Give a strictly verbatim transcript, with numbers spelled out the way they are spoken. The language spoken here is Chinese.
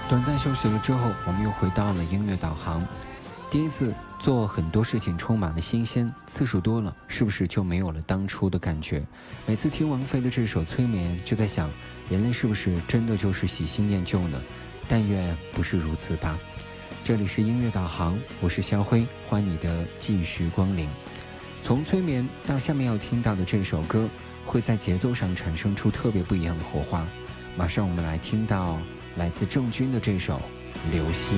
短暂休息了之后，我们又回到了音乐导航。第一次做很多事情充满了新鲜，次数多了，是不是就没有了当初的感觉？每次听王菲的这首《催眠》，就在想，人类是不是真的就是喜新厌旧呢？但愿不是如此吧。这里是音乐导航，我是肖辉，欢迎你的继续光临。从催眠到下面要听到的这首歌，会在节奏上产生出特别不一样的火花。马上我们来听到来自郑钧的这首《流星》。